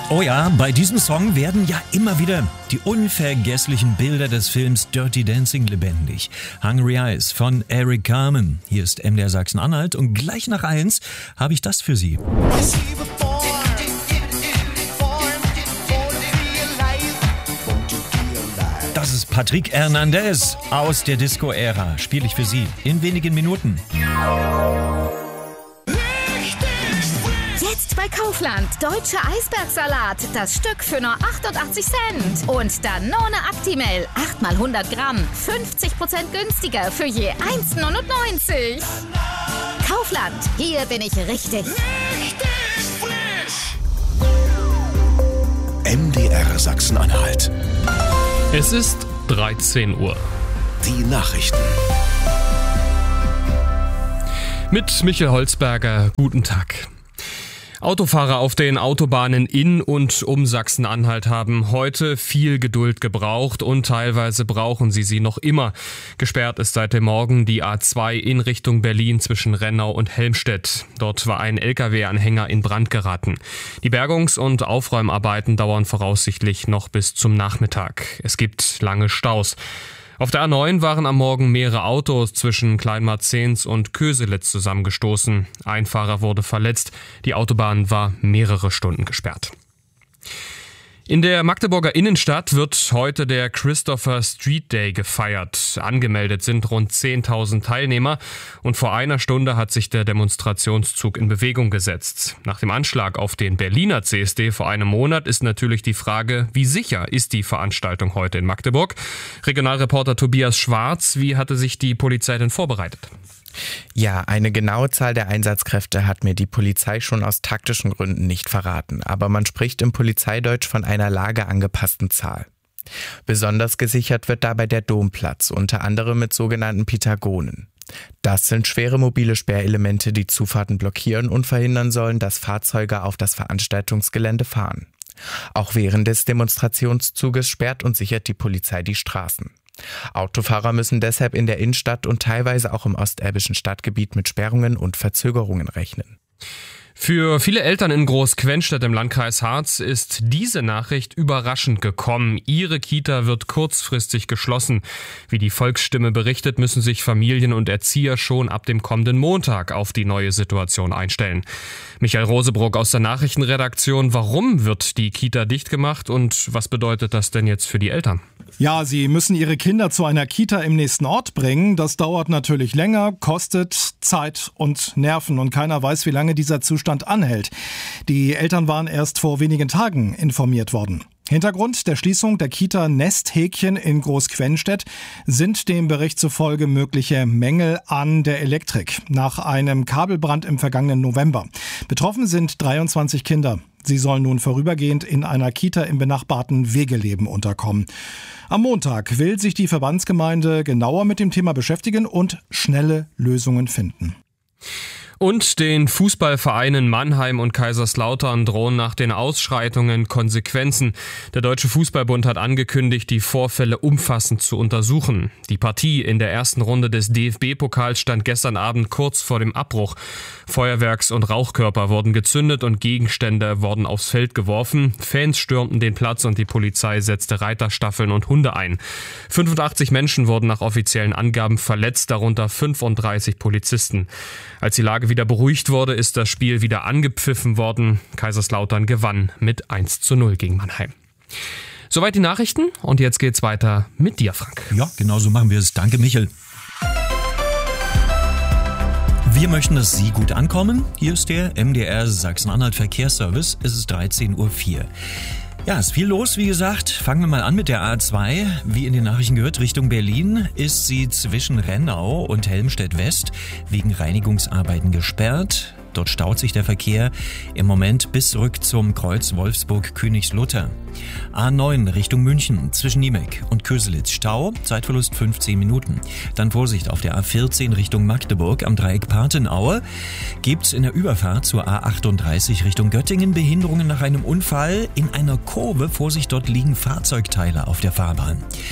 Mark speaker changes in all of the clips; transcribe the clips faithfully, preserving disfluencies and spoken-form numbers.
Speaker 1: Oh ja, bei diesem Song werden ja immer wieder die unvergesslichen Bilder des Films Dirty Dancing lebendig. Hungry Eyes von Eric Carmen. Hier ist M D R Sachsen-Anhalt und gleich nach eins habe ich das für Sie. Das ist Patrick Hernandez aus der Disco-Ära. Spiele ich für Sie in wenigen Minuten.
Speaker 2: Jetzt bei Kaufland. Deutscher Eisbergsalat. Das Stück für nur achtundachtzig Cent. Und Danone Actimel. acht mal hundert Gramm. fünfzig Prozent günstiger für je eins neunundneunzig. Kaufland. Hier bin ich richtig.
Speaker 3: Richtig frisch.
Speaker 4: M D R Sachsen-Anhalt.
Speaker 5: Es ist dreizehn Uhr.
Speaker 4: Die Nachrichten.
Speaker 5: Mit Michael Holzberger, guten Tag. Autofahrer auf den Autobahnen in und um Sachsen-Anhalt haben heute viel Geduld gebraucht und teilweise brauchen sie sie noch immer. Gesperrt ist seit dem Morgen die A zwei in Richtung Berlin zwischen Rennau und Helmstedt. Dort war ein L K W-Anhänger in Brand geraten. Die Bergungs- und Aufräumarbeiten dauern voraussichtlich noch bis zum Nachmittag. Es gibt lange Staus. Auf der A neun waren am Morgen mehrere Autos zwischen Kleinmarzens und Köselitz zusammengestoßen. Ein Fahrer wurde verletzt. Die Autobahn war mehrere Stunden gesperrt. In der Magdeburger Innenstadt wird heute der Christopher Street Day gefeiert. Angemeldet sind rund zehntausend Teilnehmer und vor einer Stunde hat sich der Demonstrationszug in Bewegung gesetzt. Nach dem Anschlag auf den Berliner C S D vor einem Monat ist natürlich die Frage, wie sicher ist die Veranstaltung heute in Magdeburg? Regionalreporter Tobias Schwarz, wie hatte sich die Polizei denn vorbereitet?
Speaker 6: Ja, eine genaue Zahl der Einsatzkräfte hat mir die Polizei schon aus taktischen Gründen nicht verraten, aber man spricht im Polizeideutsch von einer lageangepassten Zahl. Besonders gesichert wird dabei der Domplatz, unter anderem mit sogenannten Pitagonen. Das sind schwere mobile Sperrelemente, die Zufahrten blockieren und verhindern sollen, dass Fahrzeuge auf das Veranstaltungsgelände fahren. Auch während des Demonstrationszuges sperrt und sichert die Polizei die Straßen. Autofahrer müssen deshalb in der Innenstadt und teilweise auch im ostelbischen Stadtgebiet mit Sperrungen und Verzögerungen rechnen.
Speaker 5: Für viele Eltern in Großquenstedt im Landkreis Harz ist diese Nachricht überraschend gekommen. Ihre Kita wird kurzfristig geschlossen. Wie die Volksstimme berichtet, müssen sich Familien und Erzieher schon ab dem kommenden Montag auf die neue Situation einstellen. Michael Rosebrock aus der Nachrichtenredaktion. Warum wird die Kita dicht gemacht und was bedeutet das denn jetzt für die Eltern?
Speaker 7: Ja, sie müssen ihre Kinder zu einer Kita im nächsten Ort bringen. Das dauert natürlich länger, kostet Zeit und Nerven und keiner weiß, wie lange dieser Zustand anhält. Die Eltern waren erst vor wenigen Tagen informiert worden. Hintergrund der Schließung der Kita Nesthäkchen in Großquenstedt sind dem Bericht zufolge mögliche Mängel an der Elektrik nach einem Kabelbrand im vergangenen November. Betroffen sind dreiundzwanzig Kinder. Sie sollen nun vorübergehend in einer Kita im benachbarten Wegeleben unterkommen. Am Montag will sich die Verbandsgemeinde genauer mit dem Thema beschäftigen und schnelle Lösungen finden.
Speaker 5: Und den Fußballvereinen Mannheim und Kaiserslautern drohen nach den Ausschreitungen Konsequenzen. Der Deutsche Fußballbund hat angekündigt, die Vorfälle umfassend zu untersuchen. Die Partie in der ersten Runde des D F B-Pokals stand gestern Abend kurz vor dem Abbruch. Feuerwerks- und Rauchkörper wurden gezündet und Gegenstände wurden aufs Feld geworfen. Fans stürmten den Platz und die Polizei setzte Reiterstaffeln und Hunde ein. fünfundachtzig Menschen wurden nach offiziellen Angaben verletzt, darunter fünfunddreißig Polizisten. Als die Lage wieder beruhigt wurde, ist das Spiel wieder angepfiffen worden. Kaiserslautern gewann mit eins zu null gegen Mannheim. Soweit die Nachrichten und jetzt geht's weiter mit dir, Frank.
Speaker 1: Ja, genau so machen wir es. Danke, Michael. Wir möchten, dass Sie gut ankommen. Hier ist der M D R Sachsen-Anhalt Verkehrsservice. Es ist dreizehn Uhr vier. Ja, ist viel los, wie gesagt. Fangen wir mal an mit der A zwei. Wie in den Nachrichten gehört, Richtung Berlin ist sie zwischen Rennau und Helmstedt West wegen Reinigungsarbeiten gesperrt. Dort staut sich der Verkehr im Moment bis zurück zum Kreuz Wolfsburg-Königslutter. A neun Richtung München zwischen Niemek und Köselitz Stau, Zeitverlust fünfzehn Minuten. Dann Vorsicht auf der A vierzehn Richtung Magdeburg am Dreieck Partenaue. Gibt's in der Überfahrt zur A achtunddreißig Richtung Göttingen Behinderungen nach einem Unfall in einer Kurve. Vorsicht, dort liegen Fahrzeugteile auf der Fahrbahn.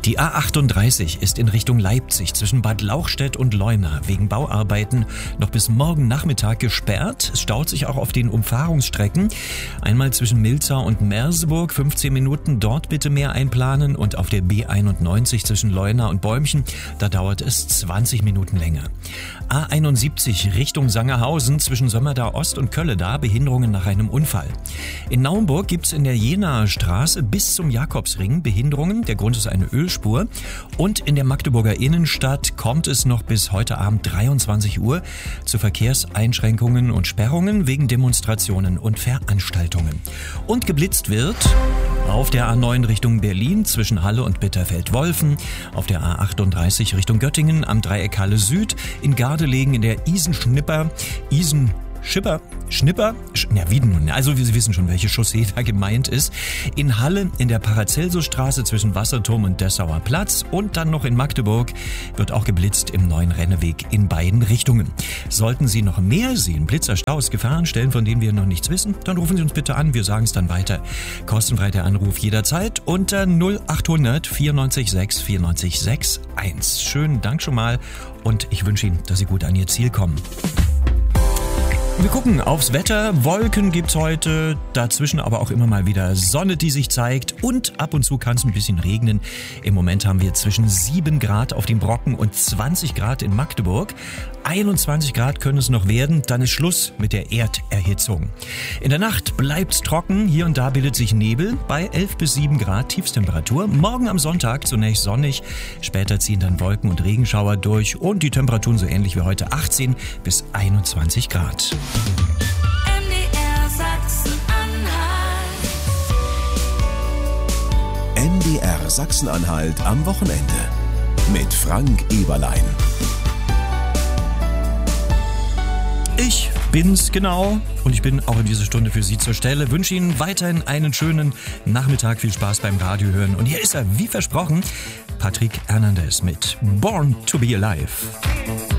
Speaker 1: Die A achtunddreißig ist in Richtung Leipzig zwischen Bad Lauchstädt und Leuna wegen Bauarbeiten noch bis morgen Nachmittag gesperrt. Es staut sich auch auf den Umfahrungsstrecken. Einmal zwischen Milzau und Merseburg, fünfzehn Minuten, dort bitte mehr einplanen. Und auf der B einundneunzig zwischen Leuna und Bäumchen, da dauert es zwanzig Minuten länger. A einundsiebzig Richtung Sangerhausen zwischen Sömmerda Ost und Kölleda, Behinderungen nach einem Unfall. In Naumburg gibt's in der Jenaer Straße bis zum Jakobsring Behinderungen. Der Grund ist eine Ölspur. Und in der Magdeburger Innenstadt kommt es noch bis heute Abend dreiundzwanzig Uhr zu Verkehrseinschränkungen und Sperrungen wegen Demonstrationen und Veranstaltungen. Und geblitzt wird auf der A neun Richtung Berlin zwischen Halle und Bitterfeld-Wolfen, auf der A achtunddreißig Richtung Göttingen am Dreieck Halle Süd, in Gardelegen in der Isenschnipper, Isen Schipper, Schnipper, Sch- ja wie nun, also Sie wissen schon, welche Chaussee da gemeint ist. In Halle in der Paracelsusstraße zwischen Wasserturm und Dessauer Platz und dann noch in Magdeburg wird auch geblitzt im neuen Renneweg in beiden Richtungen. Sollten Sie noch mehr sehen, Blitzer, Staus, Gefahrenstellen, von denen wir noch nichts wissen, dann rufen Sie uns bitte an, wir sagen es dann weiter. Kostenfrei der Anruf jederzeit unter null achthundert vierundneunzig sechs vierundneunzig sechs eins. Schönen Dank schon mal und ich wünsche Ihnen, dass Sie gut an Ihr Ziel kommen. Wir gucken aufs Wetter. Wolken gibt's heute, dazwischen aber auch immer mal wieder Sonne, die sich zeigt und ab und zu kann es ein bisschen regnen. Im Moment haben wir zwischen sieben Grad auf dem Brocken und zwanzig Grad in Magdeburg. einundzwanzig Grad können es noch werden, dann ist Schluss mit der Erderhitzung. In der Nacht bleibt's trocken, hier und da bildet sich Nebel bei elf bis sieben Grad Tiefstemperatur. Morgen am Sonntag zunächst sonnig, später ziehen dann Wolken und Regenschauer durch und die Temperaturen so ähnlich wie heute achtzehn bis einundzwanzig Grad.
Speaker 3: M D R Sachsen-Anhalt.
Speaker 4: M D R Sachsen-Anhalt am Wochenende mit Frank Eberlein.
Speaker 1: Ich bin's genau und ich bin auch in dieser Stunde für Sie zur Stelle. Wünsche Ihnen weiterhin einen schönen Nachmittag, viel Spaß beim Radio hören. Und hier ist er, wie versprochen, Patrick Hernandez mit Born to be Alive.